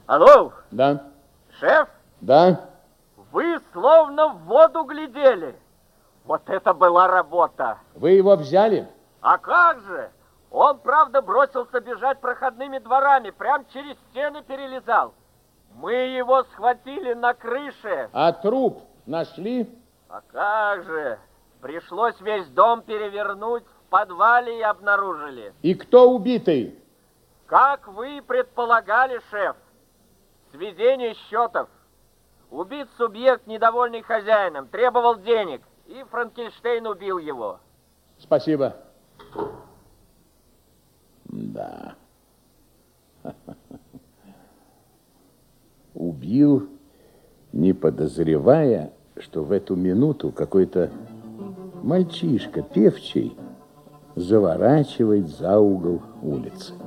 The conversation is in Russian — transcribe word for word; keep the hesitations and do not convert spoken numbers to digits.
Алло! Да. Шеф? Да. Вы словно в воду глядели. Вот это была работа. Вы его взяли? А как же? Он, правда, бросился бежать проходными дворами, прям через стены перелезал. Мы его схватили на крыше. А труп нашли? А как же? Пришлось весь дом перевернуть, в подвале и обнаружили. И кто убитый? Как вы предполагали, шеф, сведение счетов. Убит субъект, недовольный хозяином, требовал денег, и Франкенштейн убил его. Спасибо. Да. Убил, не подозревая, что в эту минуту какой-то мальчишка, певчий, заворачивает за угол улицы.